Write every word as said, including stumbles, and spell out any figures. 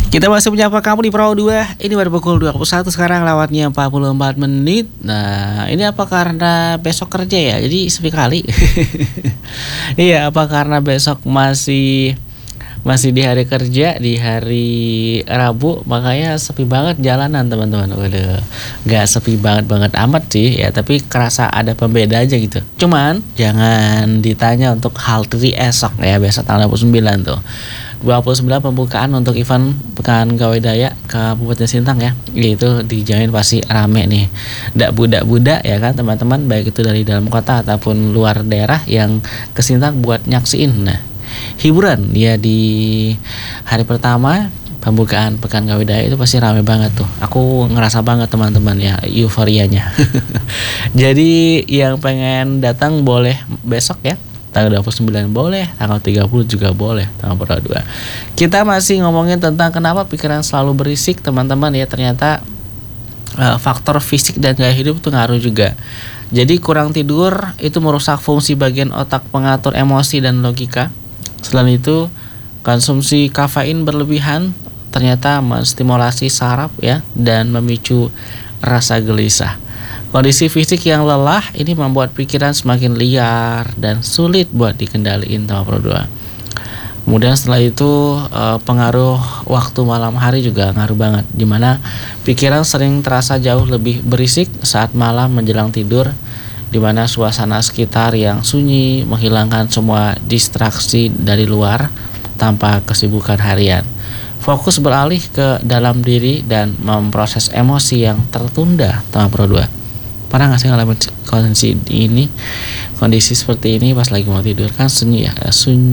Kita masih menyapa kamu di Pro dua. Ini baru pukul dua puluh satu sekarang, lewatnya empat puluh empat menit. Nah, ini apa karena besok kerja ya? Jadi sepi kali. Iya, apa karena besok masih masih di hari kerja, di hari Rabu, makanya sepi banget jalanan, teman-teman. Waduh, nggak sepi banget banget amat sih ya, tapi kerasa ada pembeda aja gitu. Cuman jangan ditanya untuk hal tri esok ya, besok tanggal dua puluh sembilan tuh. dua puluh sembilan pembukaan untuk event Pekan Gawaidaya Kabupaten Sintang ya. Itu dijamin pasti rame nih. Dak budak-budak ya kan teman-teman, baik itu dari dalam kota ataupun luar daerah yang ke Sintang buat nyaksiin. Nah, hiburan ya di hari pertama pembukaan Pekan Gawaidaya itu pasti rame banget tuh. Aku ngerasa banget teman-teman ya euforianya. Jadi yang pengen datang boleh besok ya. Tanggal dua puluh sembilan boleh, tanggal tiga puluh juga boleh, tanggal Pro dua. Kita masih ngomongin tentang kenapa pikiran selalu berisik, teman-teman ya. Ternyata uh, faktor fisik dan gaya hidup tuh ngaruh juga. Jadi kurang tidur itu merusak fungsi bagian otak pengatur emosi dan logika. Selain itu, konsumsi kafein berlebihan ternyata menstimulasi saraf ya dan memicu rasa gelisah. Kondisi fisik yang lelah ini membuat pikiran semakin liar dan sulit buat dikendaliin sama Pro dua. Kemudian setelah itu pengaruh waktu malam hari juga ngaruh banget, dimana pikiran sering terasa jauh lebih berisik saat malam menjelang tidur, dimana suasana sekitar yang sunyi menghilangkan semua distraksi dari luar tanpa kesibukan harian. Fokus beralih ke dalam diri dan memproses emosi yang tertunda sama Pro dua. Pernah nggak sih ngalamin kondisi ini, kondisi seperti ini pas lagi mau tidur kan sunyi ya, sunyi.